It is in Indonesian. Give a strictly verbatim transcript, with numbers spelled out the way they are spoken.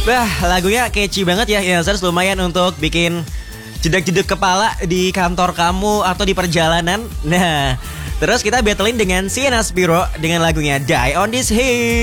Wah, lagunya catchy banget ya, Yelzars. Lumayan untuk bikin jedek-jedek kepala di kantor kamu atau di perjalanan. Nah, terus kita battlein dengan Sienna Spiro dengan lagunya Die on This Hill.